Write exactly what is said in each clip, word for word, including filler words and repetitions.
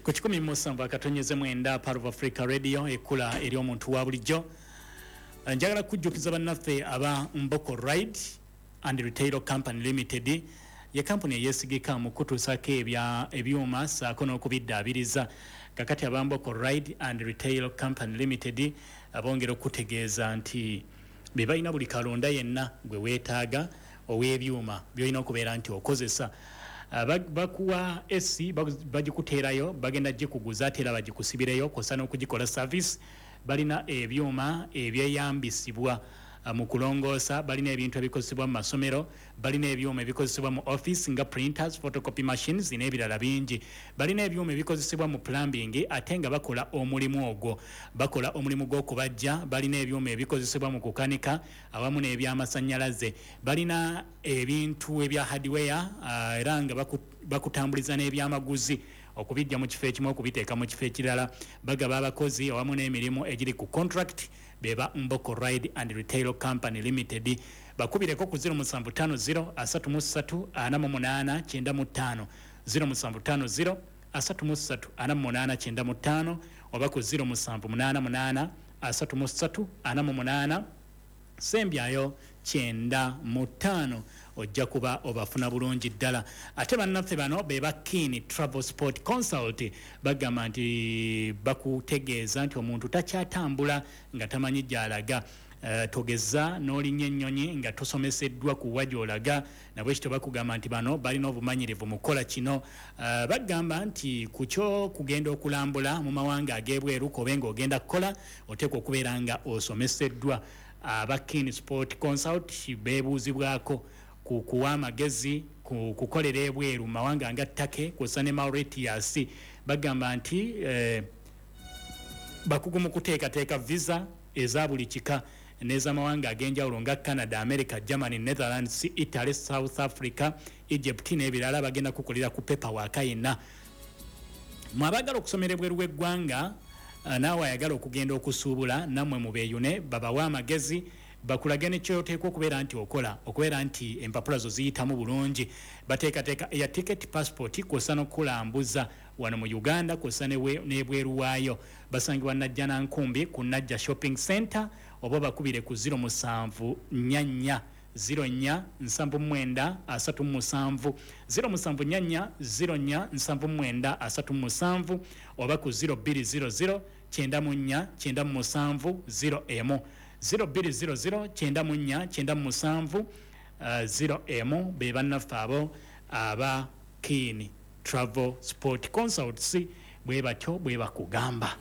ku kikumi mu musanvu akatonyeze mwenda Part of Africa Radio ekula eri omuntu wa bulijjo. Njagala kujjukiza bannaffe aba Mboko Ride and Retail Company Limited ye company eyesigika mu kutuusako ebya ebyuma saako n'okubiddaabiriza. Kakati aba Mboko Ride and Retail Company Limited abongera okutegeeza nti be balina buli kalonda yenna gwe weetaaga ow'ebyuma byolina okubeera nti okozesa. Uh, bakuwa S C bagikuteerayo bagenda gikuguza ate era bagikusibireyo kosa n'okugikola service. Balina ebyuma ebyeyambisibwa uh, mu kulongoosa, balina ebintu ebikozesebwa mu masomero, balina ebyuma ebikozesebwa mu office nga printers, photocopy machines n'ebirala bingi. Balina ebyuma ebikozesebwa mu plumbing ate nga bakola omulimu ogwo, bakola omulimu gw'okubajja. Balina ebyuma ebikozesebwa mu kukanika awamu n'ebyamasannyalaze. Balina ebintu ebya hardware uh, era nga baku, bakutambuliza n'ebyamaguzi okubijja mu kifo ekimu okubiteeka mu kifo ekirala. Bagaba abakozi awamu n'emirimu egiri ku contract beba Mboko Ride and Retail Company Limited. Bakubireko ku zero seven five zero three three four eight eight nine five zero seven five zero three three four eight eight nine five oba ku zero seven eight eight three three eight eight sembyayo kyenda mu ttaano ojja kuba obafuna bulungi ddala. Ate bannaffe bano be ba Keen Travel Sport Consult bagamba nti bakutegeeza nti omuntu takyatambula nga tamanyi gy'alaga. Uh, togeza n'olinya ennyonyi nga tosomeseddwa ku wajolaga nabwe kito bakugamba nti bano balina obumanyirivu mu kola kino. Uh, bagamba nti ku kyo kugenda okulambula mu mawanga ag'ebweru kobe ng'ogenda kukola oteekwa okubeera nga osomeseddwa. Aba uh, Keen Sport Consult beebuuzibwako ku kuwa amagezi ku kukolera ebweru mawanga nga Take kusa ne Mauritius. Bagamba nti eh, bakugu mu kuteekateeka visa eza buli kika n'ez'amawanga ag'enjawulo nga Canada, America, Germany, Netherlands, Italy, South Africa, Egypt n'ebirala bagenda kukolera ku paperwork yenna. Mwabagala okusomera ebweru w'eggwanga uh, naawe ayagala okugenda okusuubula nammwe mubeeyune babawa amagezi bakulage ne kyoteekwa okubeera nti okola okubeera nti empapula zo ziyitamu bulungi. Bateekateeka ya ticket passport kosa n'okulambuza wano mu Uganda kosa n'ebweru waayo. Basangibwa Najja Nankumbi ku Najja Shopping Center oba bakubire ku zero seven nyanya zero nya nsambu mwenda asatu musanvu zero seven nyanya zero nya nsambu mwenda asatu musanvu oba ku zero two zero zero kyenda munya kyenda musanvu zero emu zero two zero zero kyenda munya kyenda musanvu zero emu be bannaffe abo aba Keen Travel Sport Consults bwe batyo bwe bakugamba.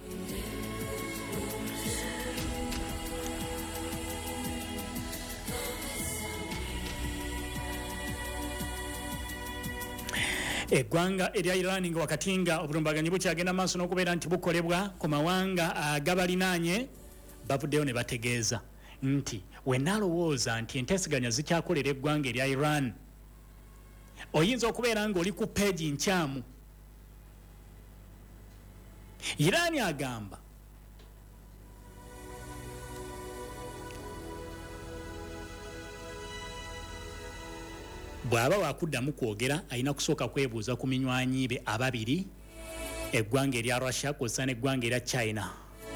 Eggwanga erya Iran nga wakati nga obulumbaganyi bukyagenda maaso n'okubeera nti bukolebwa ku mawanga agabalinaanye bavuddeyo ne bategeeza nti we nalowooza nti enteeseganya zikyakolera eggwanga erya Iran oyinza okubeera nga oli ku peegi nkyamu. Iran agamba bw'aba wakuddamu kwogera alina kusooka kwebuuza ku minywanyi be ababiri eggwanga erya Russia kw'ossa n'eggwanga erya China.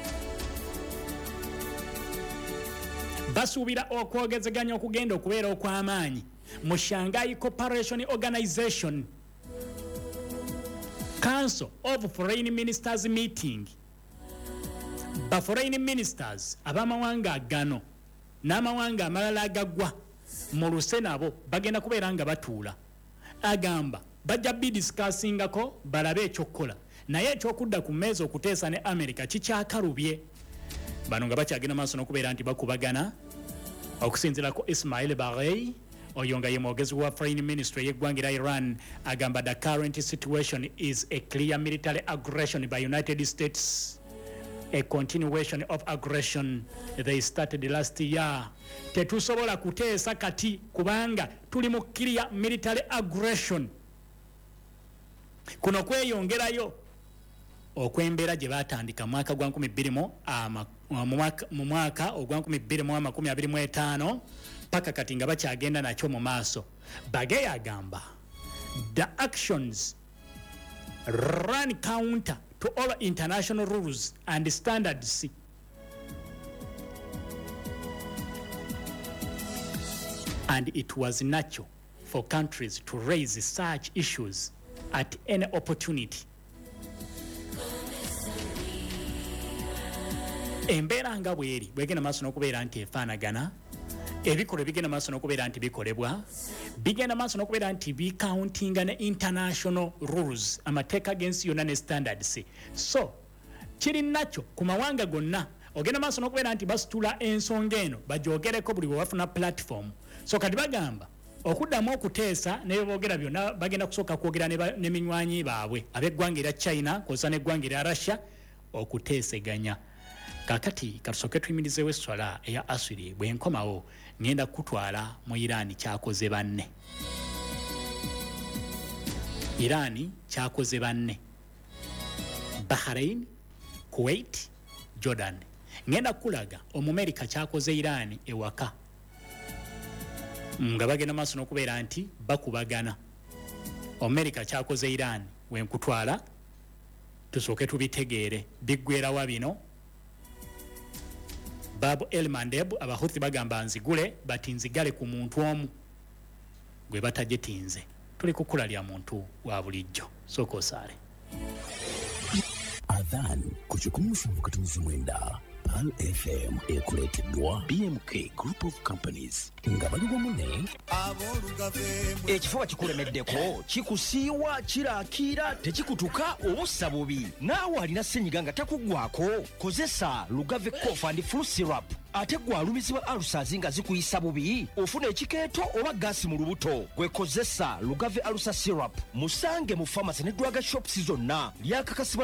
Basuubira okwogezeganya okugenda okubeera okw'amaanyi mu Shanghai Cooperation Organization Council of Foreign Ministers meeting. Ba foreign ministers abamawanga gano n'amawanga amalala agagwa mu luse nabo bagenda kubeera nga batuula. Agamba bajja bidiscussingako balabe ekyokukola naye ekyokudda ku mmeeza okuteesa ne America kikyakalubye. Bano nga bakyagenda maaso n'okubeera nti bakubagana okusinziirako Ismail Baghei oyo nga ye mwogezi wa foreign ministry y'eggwanga erya Iran agamba the current situation is a clear military aggression by United States, a continuation of aggression they started last year. Tetusobola kuteesa kati kubanga tuli mu clear military aggression. Kuno kweyongerayo okwembeera gye batandika mu mwaka gwa nkumi bbiri mu mwaka ogwa nkumi bbiri mu amakumi abiri mu etaano paka kati nga bakyagenda nakyo mu maaso. Bagay agamba the actions run counter to all international rules and standards. And it was natural for countries to raise such issues at any opportunity. Embeera nga bweri bwegenda maaso n'okubeera nti efaanagana, ebikolo bigenda maaso n'okubeera nti bikolebwa, bigenda maaso n'okubeera nti bikauntinga ne international rules, amateeka g'ensi yonna ne standards. So kiri nakyo ku mawanga gonna ogenda maaso n'okubeera nti basitula ensonga eno bagyogereko buli bwe bafuna platform. So kati bagamba okuddamu okuteesa ne boogera byonna bagenda kusooka kwogera ne minywanyi baabwe ab'eggwanga erya China kw'ossa n'eggwanga erya Russia okuteeseganya. Kakati katusooke tuyimirizeewo esswala eya asiri bwe nkomawo ngenda kutwala mu Iran kyakoze banne. Iran kyakoze banne. Bahrain, Kuwait, Jordan. Ngenda kulaga Omumerika kyakoze Iran ewaka. Nga bagenda maaso n'okubeera nti bakubagana. Omumerika kyakoze Iran we nkutwala tusooke tubitegeere biggweerawa bino. Babu El Mandeb abahuthi bagamba nzigule bati nzigale ku muntu omu gwe batajetinze. Tuli kukula lya muntu wa bulijjo. Soko osale. Adhan kuchukumufu mkatumizi mwenda Pal F M ekuleteddwa B M K Group of Companies nga baliwo mune ekifuba kikulemeddeko kikusiiwa kirakira tekikutuka obussa bubi naawe alina ssenyiga nga takugwako kozesa Lugave Cough and Flu Syrup ate gwe alumizibwa alusazi nga zikuyisa bubi ofuna ekikeeto oba gaasi mu lubuto gwe kozesa Lugave Alusa Syrup musange mu pharmacy ne drug shops zonna lyakakasibwa